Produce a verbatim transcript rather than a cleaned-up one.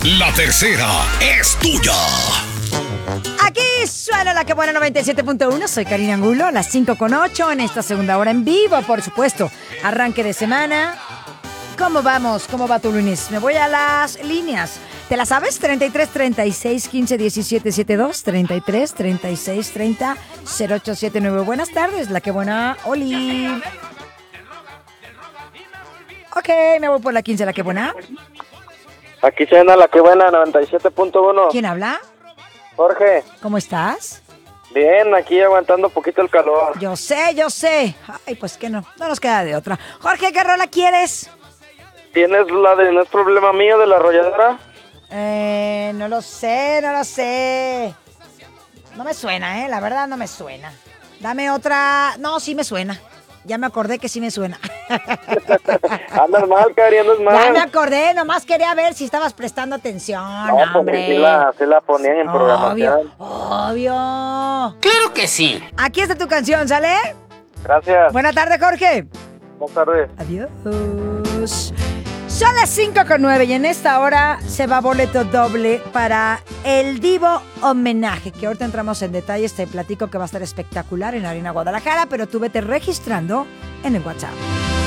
La tercera es tuya. Aquí suena la que buena noventa y siete punto uno. Soy Karina Angulo, a las cinco con ocho en esta segunda hora en vivo, por supuesto. Arranque de semana. ¿Cómo vamos? ¿Cómo va tu lunes? Me voy a las líneas. ¿Te la sabes? treinta y tres, treinta y seis, quince, diecisiete, setenta y dos. treinta y tres, treinta y seis, treinta, cero ocho siete nueve. Buenas tardes, la que buena Oli. Ok, me voy por la quince, la que buena. Aquí suena la que buena noventa y siete punto uno. ¿Quién habla? Jorge. ¿Cómo estás? Bien, aquí aguantando un poquito el calor. Yo sé, yo sé. Ay, pues que no, no nos queda de otra. Jorge, ¿qué rola quieres? ¿Tienes la de No es problema mío de la arrolladora? Eh, no lo sé, no lo sé. No me suena, eh, la verdad no me suena. Dame otra. No, sí me suena. Ya me acordé que sí me suena. Andas mal, Cari, andas mal. Ya me acordé, nomás quería ver si estabas prestando atención, No, porque hombre. sí la, sí la ponían en programación. Obvio, obvio. Claro que sí. Aquí está tu canción, ¿sale? Gracias. Buenas tardes, Jorge. Buenas tardes. Adiós. Son las cinco con nueve y en esta hora se va boleto doble para el Divo Homenaje, que ahorita entramos en detalles, te platico que va a estar espectacular en Arena Guadalajara, pero tú vete registrando en el WhatsApp.